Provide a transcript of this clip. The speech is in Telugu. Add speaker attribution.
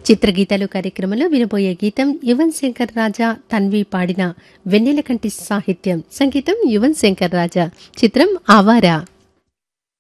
Speaker 1: చిత్రగీతాలు కార్యక్రమంలో వినబోయే గీతం యువన్ శంకర్ రాజా తన్వి పాడిన వెన్నెలకంటి సాహిత్యం, సంగీతం యువన్ శంకర్ రాజా. చిత్రం ఆవారా.